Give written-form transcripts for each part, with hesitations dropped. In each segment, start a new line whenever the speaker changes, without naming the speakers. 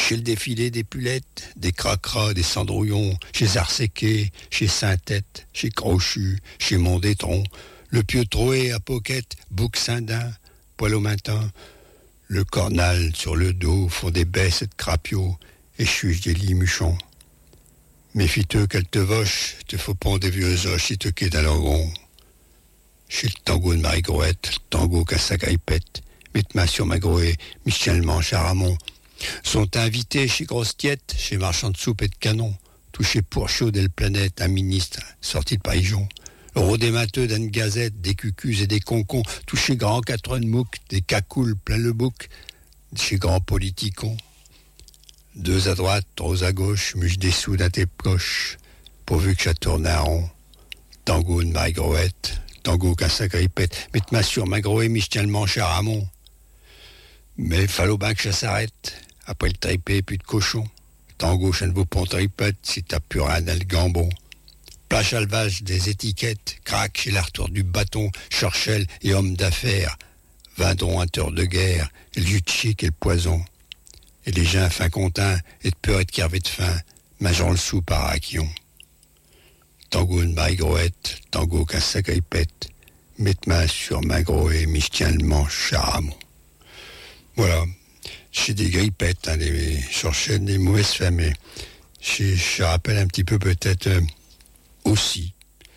Chez le défilé des Pulettes, des Cracras, des Cendrouillons, chez Arséquet, chez Saint-Tête, chez Crochu, chez Mondétron, le Pieu Troé à Poquette, Bouc-Saint-Dain, Poil au Matin, le Cornal sur le dos font des baisses de crapio et chuche des limuchons. Méfie-toi qu'elle te voche, te faut pondre des vieux oches si te quittes à l'orgon. Chez le tango de Marie-Groette, le tango qu'à sa gaipette, mette-moi sur ma groée, Michel Manche à Ramon. Sont invités chez Grosse Tiette, chez Marchand de Soupe et de Canon, tout chez Pourchaud d'El Planète, un ministre sorti de Paris-Jon. Le rodé mateux d'Anne Gazette, des cucus et des concons, tout chez Grand Catron Mouc, des cacoules plein le bouc, chez Grand Politicon. Deux à droite, trois à gauche, muche des sous dans tes poches, pourvu que ça tourne à rond. Tango de Marie-Groette, tango qu'à sa grippette, mette-moi sur ma groée, Michel Manche à Ramon. Mais fallait bien que ça s'arrête. Après le tripé, plus de cochon. Tango, ça ne vaut pas tripette si t'as plus rien dans le gambon. Plage alvage des étiquettes, craque chez la retour du bâton, Churchill et homme d'affaires, Vindron, un tueur de guerre, et le jus de chic et le poison. Et les gens fin contins, et de peur et de crever de faim, mangeant le sou par raquion. Tango de Marie-Groette, tango qu'un sac à pète, mette-moi sur ma groée, mais je tiens le manche à Ramon. Voilà. Chez des grippettes, des Churchill, des mauvaises femmes, mais je rappelle un petit peu peut-être aussi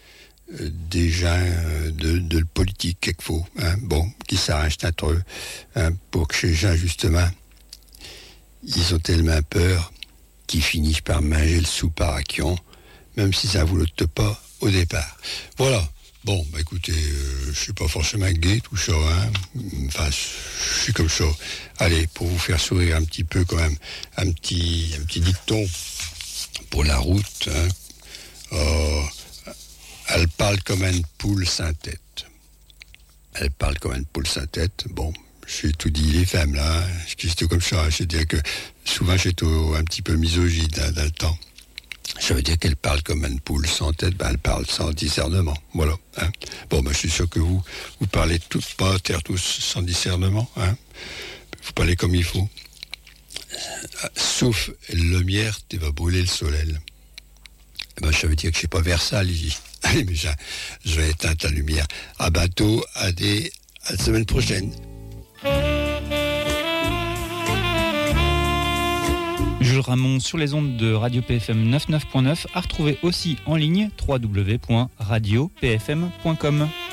des gens de le politique quelquefois, qui s'arrangent entre eux, pour que ces gens, justement, ils ont tellement peur qu'ils finissent par manger le sou par raquion, même si ça ne vous pas au départ. Voilà. Bon, écoutez, je suis pas forcément gay, tout ça, Enfin, je suis comme ça. Allez, pour vous faire sourire un petit peu quand même, un petit dicton pour la route, elle parle comme une poule sans tête. Elle parle comme une poule sans tête. Bon, j'ai tout dit, les femmes, là, c'est comme ça. Je veux dire que souvent, j'étais un petit peu misogyne dans le temps. Ça veut dire qu'elle parle comme une poule sans tête, elle parle sans discernement. Voilà. Bon, je suis sûr que vous parlez pas tous sans discernement. Vous parlez comme il faut. Sauf la lumière, tu vas brûler le soleil. Ça veut dire que je suis pas Versailles ici. Allez, mais je vais éteindre la lumière. À bientôt, à la semaine prochaine.
Jules Ramon sur les ondes de Radio PFM 99.9, à retrouver aussi en ligne www.radiopfm.com.